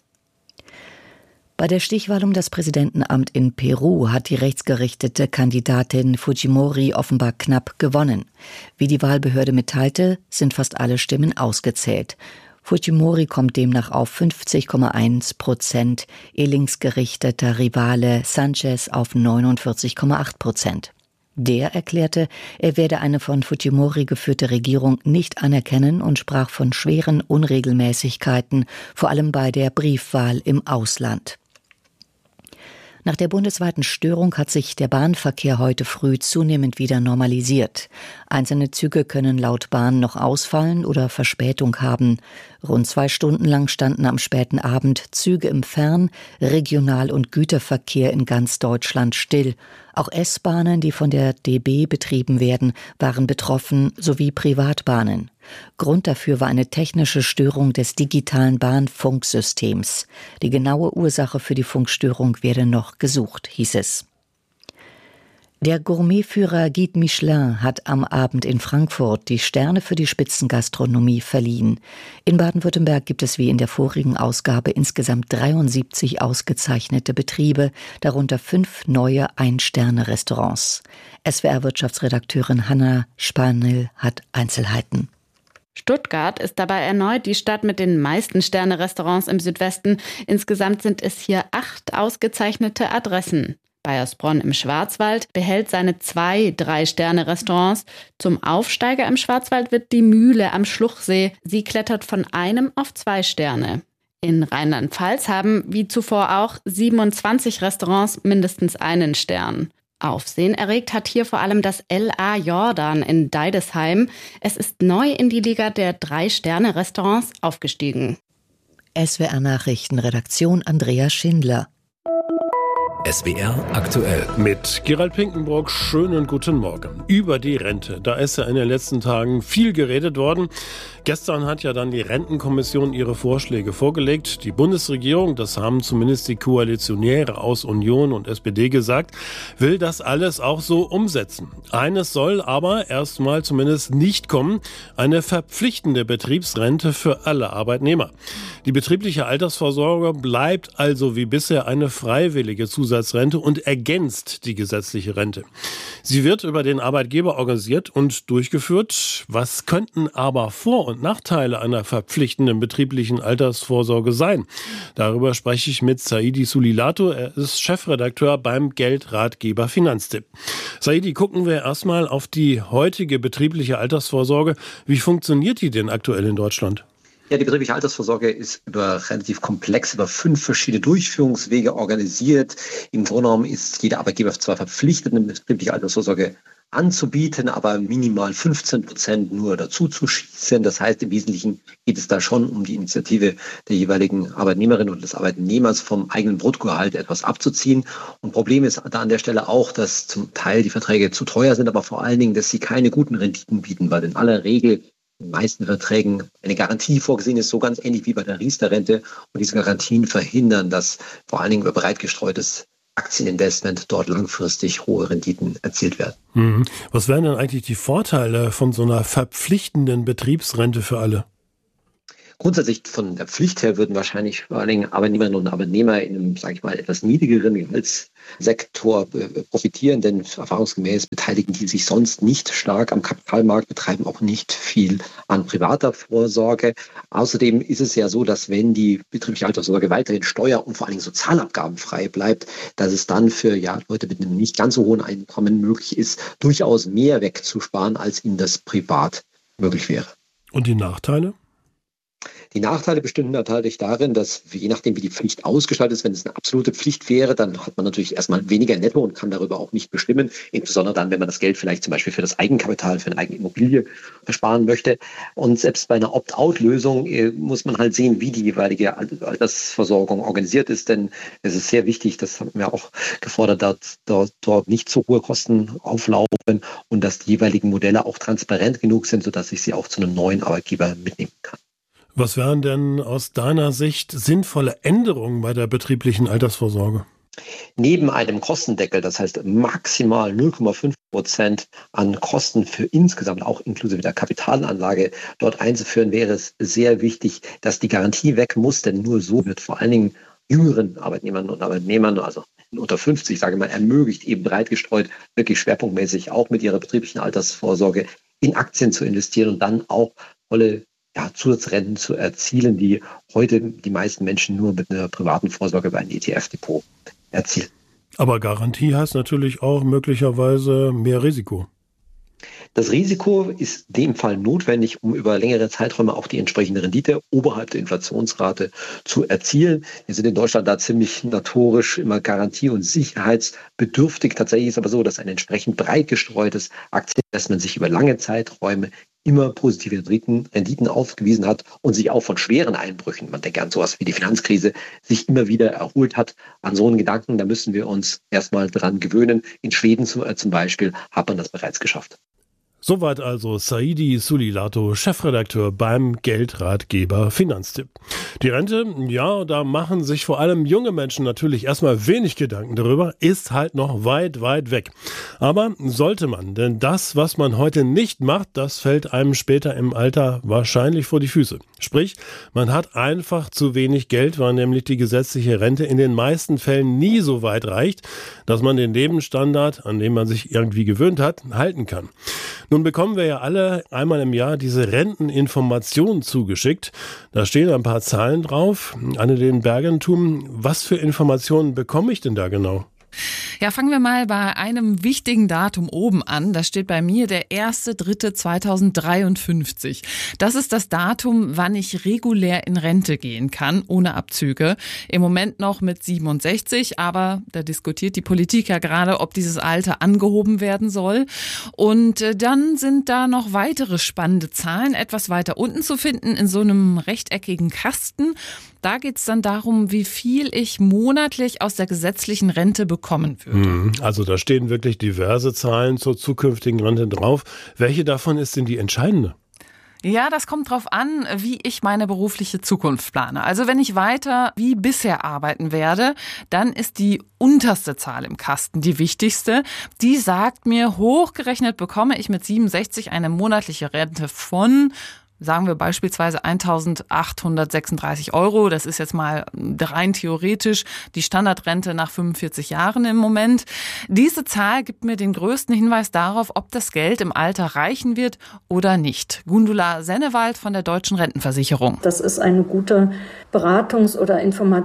Bei der Stichwahl um das Präsidentenamt in Peru hat die rechtsgerichtete Kandidatin Fujimori offenbar knapp gewonnen. Wie die Wahlbehörde mitteilte, sind fast alle Stimmen ausgezählt. Fujimori kommt demnach auf fünfzig Komma eins Prozent, ihr linksgerichteter Rivale Sanchez auf neunundvierzig Komma acht Prozent. Der erklärte, er werde eine von Fujimori geführte Regierung nicht anerkennen und sprach von schweren Unregelmäßigkeiten, vor allem bei der Briefwahl im Ausland. Nach der bundesweiten Störung hat sich der Bahnverkehr heute früh zunehmend wieder normalisiert. Einzelne Züge können laut Bahn noch ausfallen oder Verspätung haben. Rund zwei Stunden lang standen am späten Abend Züge im Fern-, Regional- und Güterverkehr in ganz Deutschland still. Auch S-Bahnen, die von der D B betrieben werden, waren betroffen, sowie Privatbahnen. Grund dafür war eine technische Störung des digitalen Bahnfunksystems. Die genaue Ursache für die Funkstörung werde noch gesucht, hieß es. Der Gourmetführer Guide Michelin hat am Abend in Frankfurt die Sterne für die Spitzengastronomie verliehen. In Baden-Württemberg gibt es wie in der vorigen Ausgabe insgesamt dreiundsiebzig ausgezeichnete Betriebe, darunter fünf neue Ein-Sterne-Restaurants. S W R-Wirtschaftsredakteurin Hanna Spanel hat Einzelheiten. Stuttgart ist dabei erneut die Stadt mit den meisten Sterne-Restaurants im Südwesten. Insgesamt sind es hier acht ausgezeichnete Adressen. Baiersbronn im Schwarzwald behält seine zwei Drei-Sterne-Restaurants. Zum Aufsteiger im Schwarzwald wird die Mühle am Schluchsee. Sie klettert von einem auf zwei Sterne. In Rheinland-Pfalz haben, wie zuvor auch, siebenundzwanzig Restaurants mindestens einen Stern. Aufsehen erregt hat hier vor allem das L A Jordan in Deidesheim. Es ist neu in die Liga der Drei-Sterne-Restaurants aufgestiegen. S W R-Nachrichtenredaktion Andrea Schindler. S W R aktuell. Mit Gerald Pinkenbrock, schönen guten Morgen. Über die Rente, da ist ja in den letzten Tagen viel geredet worden. Gestern hat ja dann die Rentenkommission ihre Vorschläge vorgelegt. Die Bundesregierung, das haben zumindest die Koalitionäre aus Union und S P D gesagt, will das alles auch so umsetzen. Eines soll aber erstmal zumindest nicht kommen, eine verpflichtende Betriebsrente für alle Arbeitnehmer. Die betriebliche Altersvorsorge bleibt also wie bisher eine freiwillige Zusatzrente und ergänzt die gesetzliche Rente. Sie wird über den Arbeitgeber organisiert und durchgeführt. Was könnten aber Vor- und Nachteile einer verpflichtenden betrieblichen Altersvorsorge sein? Darüber spreche ich mit Saidi Sulilato. Er ist Chefredakteur beim Geldratgeber Finanztipp. Saidi, gucken wir erstmal auf die heutige betriebliche Altersvorsorge. Wie funktioniert die denn aktuell in Deutschland? Ja, die betriebliche Altersvorsorge ist über relativ komplex, über fünf verschiedene Durchführungswege organisiert. Im Grunde genommen ist jeder Arbeitgeber zwar verpflichtet, eine betriebliche Altersvorsorge anzubieten, aber minimal fünfzehn Prozent nur dazu zu schießen. Das heißt, im Wesentlichen geht es da schon um die Initiative der jeweiligen Arbeitnehmerin und des Arbeitnehmers, vom eigenen Bruttogehalt etwas abzuziehen. Und Problem ist da an der Stelle auch, dass zum Teil die Verträge zu teuer sind, aber vor allen Dingen, dass sie keine guten Renditen bieten, weil in aller Regel in den meisten Verträgen eine Garantie vorgesehen ist, so ganz ähnlich wie bei der Riester-Rente. Und diese Garantien verhindern, dass vor allen Dingen über breit gestreutes Aktieninvestment dort langfristig hohe Renditen erzielt werden. Mhm. Was wären denn eigentlich die Vorteile von so einer verpflichtenden Betriebsrente für alle? Grundsätzlich von der Pflicht her würden wahrscheinlich vor allen Dingen Arbeitnehmerinnen und Arbeitnehmer in einem, sage ich mal, etwas niedrigeren Gehaltssektor profitieren, denn erfahrungsgemäß beteiligen die sich sonst nicht stark am Kapitalmarkt, betreiben auch nicht viel an privater Vorsorge. Außerdem ist es ja so, dass wenn die betriebliche Altersvorsorge weiterhin steuer- und vor allen Dingen sozialabgabenfrei bleibt, dass es dann für ja, Leute mit einem nicht ganz so hohen Einkommen möglich ist, durchaus mehr wegzusparen, als ihnen das privat möglich wäre. Und die Nachteile? Die Nachteile bestünden natürlich darin, dass je nachdem, wie die Pflicht ausgestaltet ist, wenn es eine absolute Pflicht wäre, dann hat man natürlich erstmal weniger netto und kann darüber auch nicht bestimmen. Insbesondere dann, wenn man das Geld vielleicht zum Beispiel für das Eigenkapital, für eine eigene Immobilie sparen möchte. Und selbst bei einer Opt-out-Lösung äh, muss man halt sehen, wie die jeweilige Altersversorgung organisiert ist. Denn es ist sehr wichtig, das haben wir auch gefordert, dass dort, dort nicht so hohe Kosten auflaufen und dass die jeweiligen Modelle auch transparent genug sind, sodass ich sie auch zu einem neuen Arbeitgeber mitnehmen kann. Was wären denn aus deiner Sicht sinnvolle Änderungen bei der betrieblichen Altersvorsorge? Neben einem Kostendeckel, das heißt maximal null Komma fünf Prozent an Kosten für insgesamt, auch inklusive der Kapitalanlage, dort einzuführen, wäre es sehr wichtig, dass die Garantie weg muss, denn nur so wird vor allen Dingen jüngeren Arbeitnehmern und Arbeitnehmern, also unter fünfzig, sage ich mal, ermöglicht, eben breit gestreut, wirklich schwerpunktmäßig auch mit ihrer betrieblichen Altersvorsorge in Aktien zu investieren und dann auch volle Ja, Zusatzrenten zu erzielen, die heute die meisten Menschen nur mit einer privaten Vorsorge über ein E T F-Depot erzielen. Aber Garantie heißt natürlich auch möglicherweise mehr Risiko. Das Risiko ist in dem Fall notwendig, um über längere Zeiträume auch die entsprechende Rendite oberhalb der Inflationsrate zu erzielen. Wir sind in Deutschland da ziemlich notorisch immer garantie- und sicherheitsbedürftig. Tatsächlich ist aber so, dass ein entsprechend breit gestreutes Aktieninvestment sich über lange Zeiträume immer positive Renditen, Renditen aufgewiesen hat und sich auch von schweren Einbrüchen, man denkt an sowas wie die Finanzkrise, sich immer wieder erholt hat. An so einen Gedanken, da müssen wir uns erstmal dran gewöhnen. In Schweden zum, äh, zum Beispiel hat man das bereits geschafft. Soweit also Saidi Sulilato, Chefredakteur beim Geldratgeber Finanztipp. Die Rente, ja, da machen sich vor allem junge Menschen natürlich erstmal wenig Gedanken darüber, ist halt noch weit, weit weg. Aber sollte man, denn das, was man heute nicht macht, das fällt einem später im Alter wahrscheinlich vor die Füße. Sprich, man hat einfach zu wenig Geld, weil nämlich die gesetzliche Rente in den meisten Fällen nie so weit reicht, dass man den Lebensstandard, an den man sich irgendwie gewöhnt hat, halten kann. Nun bekommen wir ja alle einmal im Jahr diese Renteninformationen zugeschickt. Da stehen ein paar Zahlen drauf. Annelene Bergentum, was für Informationen bekomme ich denn da genau? Ja, fangen wir mal bei einem wichtigen Datum oben an. Da steht bei mir der erster dritter zweitausenddreiundfünfzig. Das ist das Datum, wann ich regulär in Rente gehen kann, ohne Abzüge. Im Moment noch mit siebenundsechzig, aber da diskutiert die Politik ja gerade, ob dieses Alter angehoben werden soll. Und dann sind da noch weitere spannende Zahlen etwas weiter unten zu finden, in so einem rechteckigen Kasten. Da geht es dann darum, wie viel ich monatlich aus der gesetzlichen Rente bekommen würde. Also da stehen wirklich diverse Zahlen zur zukünftigen Rente drauf. Welche davon ist denn die entscheidende? Ja, das kommt drauf an, wie ich meine berufliche Zukunft plane. Also wenn ich weiter wie bisher arbeiten werde, dann ist die unterste Zahl im Kasten die wichtigste. Die sagt mir, hochgerechnet bekomme ich mit siebenundsechzig eine monatliche Rente von sagen wir beispielsweise eintausendachthundertsechsunddreißig Euro. Das ist jetzt mal rein theoretisch die Standardrente nach fünfundvierzig Jahren im Moment. Diese Zahl gibt mir den größten Hinweis darauf, ob das Geld im Alter reichen wird oder nicht. Gundula Sennewald von der Deutschen Rentenversicherung. Das ist eine gute Beratungs- oder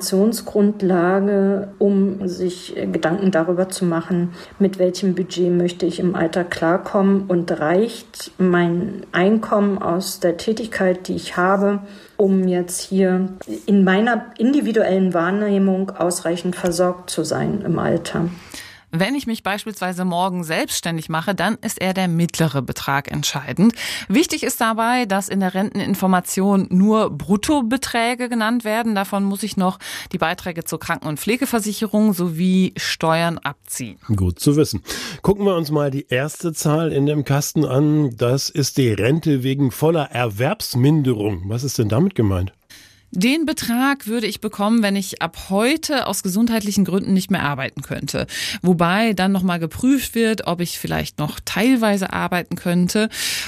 Informationsgrundlage, um sich Gedanken darüber zu machen, mit welchem Budget möchte ich im Alter klarkommen und reicht mein Einkommen aus der Tätigkeit, die ich habe, um jetzt hier in meiner individuellen Wahrnehmung ausreichend versorgt zu sein im Alter. Wenn ich mich beispielsweise morgen selbstständig mache, dann ist eher der mittlere Betrag entscheidend. Wichtig ist dabei, dass in der Renteninformation nur Bruttobeträge genannt werden. Davon muss ich noch die Beiträge zur Kranken- und Pflegeversicherung sowie Steuern abziehen. Gut zu wissen. Gucken wir uns mal die erste Zahl in dem Kasten an. Das ist die Rente wegen voller Erwerbsminderung. Was ist denn damit gemeint? Den Betrag würde ich bekommen, wenn ich ab heute aus gesundheitlichen Gründen nicht mehr arbeiten könnte. Wobei dann nochmal geprüft wird, ob ich vielleicht noch teilweise arbeiten könnte.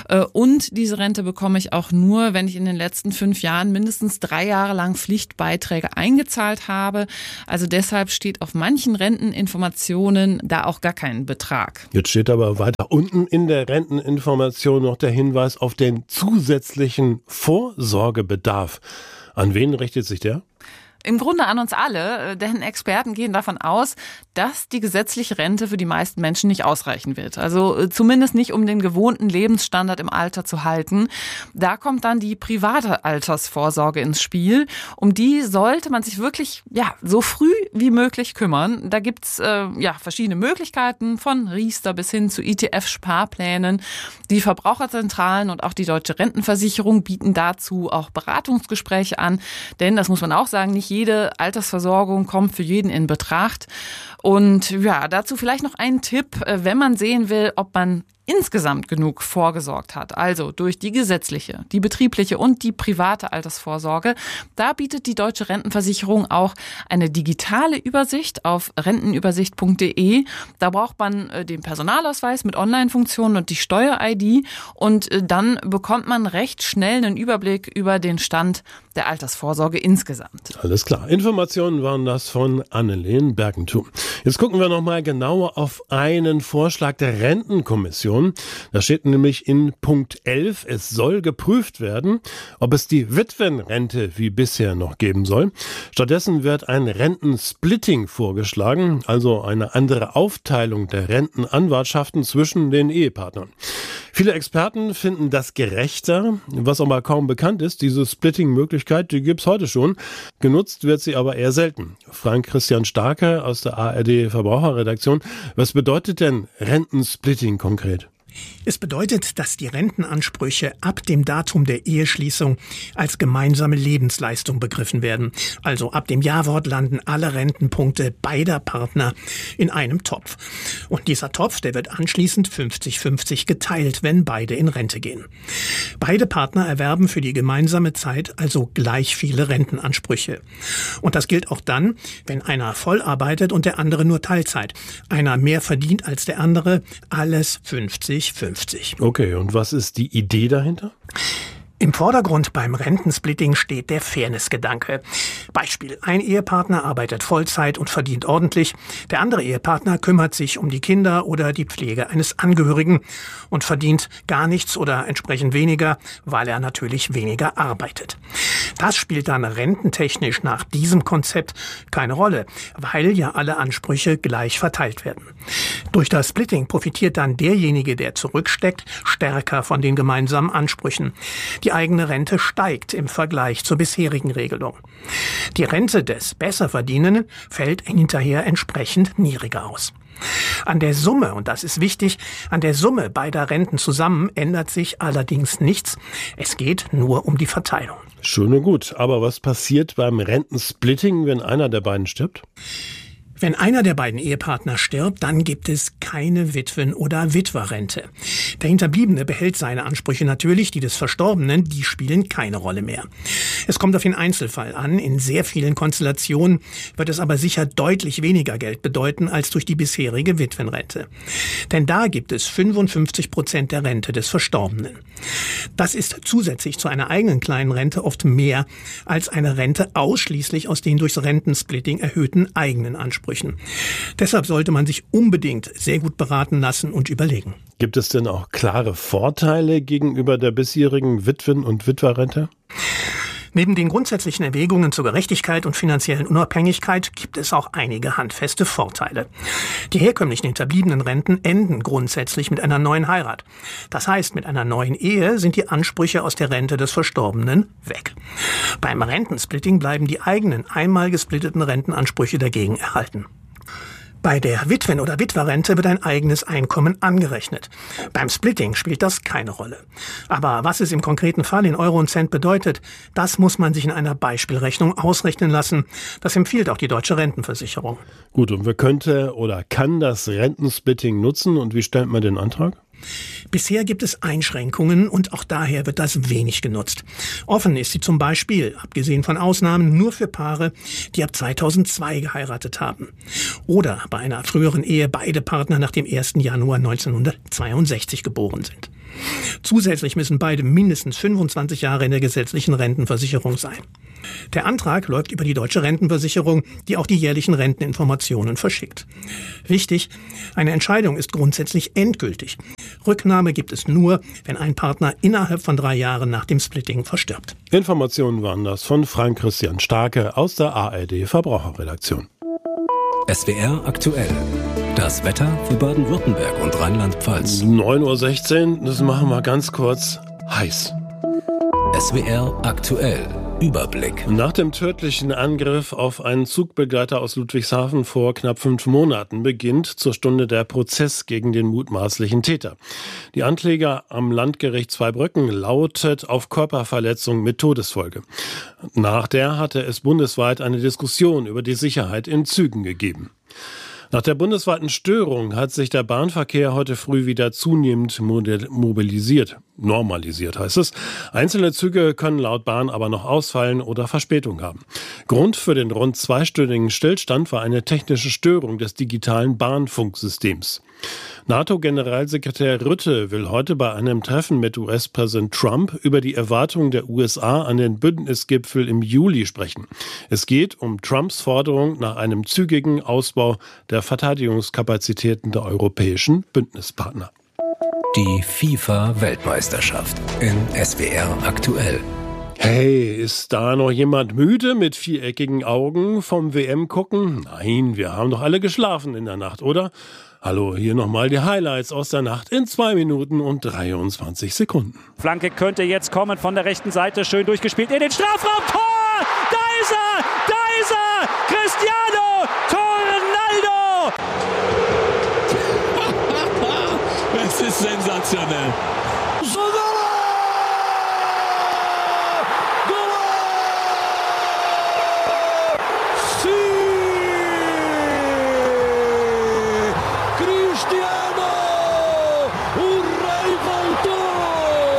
Und diese Rente bekomme ich auch nur, wenn ich in den letzten fünf Jahren mindestens drei Jahre lang Pflichtbeiträge eingezahlt habe. Also deshalb steht auf manchen Renteninformationen da auch gar kein Betrag. Jetzt steht aber weiter unten in der Renteninformation noch der Hinweis auf den zusätzlichen Vorsorgebedarf. An wen richtet sich der? Im Grunde an uns alle, denn Experten gehen davon aus, dass die gesetzliche Rente für die meisten Menschen nicht ausreichen wird. Also zumindest nicht, um den gewohnten Lebensstandard im Alter zu halten. Da kommt dann die private Altersvorsorge ins Spiel. Um die sollte man sich wirklich ja so früh wie möglich kümmern. Da gibt's äh, ja verschiedene Möglichkeiten, von Riester bis hin zu E T F-Sparplänen. Die Verbraucherzentralen und auch die Deutsche Rentenversicherung bieten dazu auch Beratungsgespräche an. Denn, das muss man auch sagen, nicht jede Altersversorgung kommt für jeden in Betracht. Und ja, dazu vielleicht noch ein Tipp, wenn man sehen will, ob man insgesamt genug vorgesorgt hat, also durch die gesetzliche, die betriebliche und die private Altersvorsorge. Da bietet die Deutsche Rentenversicherung auch eine digitale Übersicht auf rentenübersicht punkt de. Da braucht man den Personalausweis mit Online-Funktionen und die Steuer-I D und dann bekommt man recht schnell einen Überblick über den Stand der Altersvorsorge insgesamt. Alles klar. Informationen waren das von Annelien Bergentum. Jetzt gucken wir nochmal genauer auf einen Vorschlag der Rentenkommission. Da steht nämlich in Punkt elf, es soll geprüft werden, ob es die Witwenrente wie bisher noch geben soll. Stattdessen wird ein Rentensplitting vorgeschlagen, also eine andere Aufteilung der Rentenanwartschaften zwischen den Ehepartnern. Viele Experten finden das gerechter, was aber kaum bekannt ist. Diese Splitting-Möglichkeit, die gibt es heute schon. Genutzt wird sie aber eher selten. Frank Christian Starke aus der A R D Verbraucherredaktion. Was bedeutet denn Rentensplitting konkret? Es bedeutet, dass die Rentenansprüche ab dem Datum der Eheschließung als gemeinsame Lebensleistung begriffen werden. Also ab dem Ja-Wort landen alle Rentenpunkte beider Partner in einem Topf. Und dieser Topf, der wird anschließend fünfzig fünfzig geteilt, wenn beide in Rente gehen. Beide Partner erwerben für die gemeinsame Zeit also gleich viele Rentenansprüche. Und das gilt auch dann, wenn einer voll arbeitet und der andere nur Teilzeit. Einer mehr verdient als der andere, alles fünfzig fünfzig. Okay, und was ist die Idee dahinter? Im Vordergrund beim Rentensplitting steht der Fairness-Gedanke. Beispiel: Ein Ehepartner arbeitet Vollzeit und verdient ordentlich. Der andere Ehepartner kümmert sich um die Kinder oder die Pflege eines Angehörigen und verdient gar nichts oder entsprechend weniger, weil er natürlich weniger arbeitet. Das spielt dann rententechnisch nach diesem Konzept keine Rolle, weil ja alle Ansprüche gleich verteilt werden. Durch das Splitting profitiert dann derjenige, der zurücksteckt, stärker von den gemeinsamen Ansprüchen. Die eigene Rente steigt im Vergleich zur bisherigen Regelung. Die Rente des Besserverdienenden fällt hinterher entsprechend niedriger aus. An der Summe, und das ist wichtig, an der Summe beider Renten zusammen ändert sich allerdings nichts. Es geht nur um die Verteilung. Schön und gut. Aber was passiert beim Rentensplitting, wenn einer der beiden stirbt? Wenn einer der beiden Ehepartner stirbt, dann gibt es keine Witwen- oder Witwerrente. Der Hinterbliebene behält seine Ansprüche natürlich, die des Verstorbenen, die spielen keine Rolle mehr. Es kommt auf den Einzelfall an. In sehr vielen Konstellationen wird es aber sicher deutlich weniger Geld bedeuten als durch die bisherige Witwenrente. Denn da gibt es fünfundfünfzig Prozent der Rente des Verstorbenen. Das ist zusätzlich zu einer eigenen kleinen Rente oft mehr als eine Rente ausschließlich aus den durchs Rentensplitting erhöhten eigenen Ansprüchen. Deshalb sollte man sich unbedingt sehr gut beraten lassen und überlegen. Gibt es denn auch klare Vorteile gegenüber der bisherigen Witwen- und Witwerrente? Neben den grundsätzlichen Erwägungen zur Gerechtigkeit und finanziellen Unabhängigkeit gibt es auch einige handfeste Vorteile. Die herkömmlichen hinterbliebenen Renten enden grundsätzlich mit einer neuen Heirat. Das heißt, mit einer neuen Ehe sind die Ansprüche aus der Rente des Verstorbenen weg. Beim Rentensplitting bleiben die eigenen einmal gesplitteten Rentenansprüche dagegen erhalten. Bei der Witwen- oder Witwerrente wird ein eigenes Einkommen angerechnet. Beim Splitting spielt das keine Rolle. Aber was es im konkreten Fall in Euro und Cent bedeutet, das muss man sich in einer Beispielrechnung ausrechnen lassen. Das empfiehlt auch die Deutsche Rentenversicherung. Gut, und wer könnte oder kann das Rentensplitting nutzen und wie stellt man den Antrag? Bisher gibt es Einschränkungen und auch daher wird das wenig genutzt. Offen ist sie zum Beispiel, abgesehen von Ausnahmen, nur für Paare, die ab zweitausendzwei geheiratet haben. Oder bei einer früheren Ehe beide Partner nach dem ersten Januar neunzehnhundertzweiundsechzig geboren sind. Zusätzlich müssen beide mindestens fünfundzwanzig Jahre in der gesetzlichen Rentenversicherung sein. Der Antrag läuft über die Deutsche Rentenversicherung, die auch die jährlichen Renteninformationen verschickt. Wichtig, eine Entscheidung ist grundsätzlich endgültig. Rücknahme gibt es nur, wenn ein Partner innerhalb von drei Jahren nach dem Splitting verstirbt. Informationen waren das von Frank Christian Starke aus der A R D Verbraucherredaktion. S W R aktuell. Das Wetter für Baden-Württemberg und Rheinland-Pfalz. neun Uhr sechzehn, das machen wir ganz kurz heiß. S W R aktuell. Überblick. Nach dem tödlichen Angriff auf einen Zugbegleiter aus Ludwigshafen vor knapp fünf Monaten beginnt zur Stunde der Prozess gegen den mutmaßlichen Täter. Die Ankläger am Landgericht Zweibrücken lautet auf Körperverletzung mit Todesfolge. Nach der hatte es bundesweit eine Diskussion über die Sicherheit in Zügen gegeben. Nach der bundesweiten Störung hat sich der Bahnverkehr heute früh wieder zunehmend mobilisiert. Normalisiert heißt es. Einzelne Züge können laut Bahn aber noch ausfallen oder Verspätung haben. Grund für den rund zweistündigen Stillstand war eine technische Störung des digitalen Bahnfunksystems. NATO-Generalsekretär Rutte will heute bei einem Treffen mit U S-Präsident Trump über die Erwartungen der U S A an den Bündnisgipfel im Juli sprechen. Es geht um Trumps Forderung nach einem zügigen Ausbau der Verteidigungskapazitäten der europäischen Bündnispartner. Die FIFA-Weltmeisterschaft in S W R aktuell. Hey, ist da noch jemand müde mit viereckigen Augen vom W M-Gucken? Nein, wir haben doch alle geschlafen in der Nacht, oder? Hallo, hier nochmal die Highlights aus der Nacht in zwei Minuten und dreiundzwanzig Sekunden. Flanke könnte jetzt kommen von der rechten Seite, schön durchgespielt in den Strafraum. Tor! Da ist er! Da ist er! Cristiano Ronaldo! Es ist sensationell.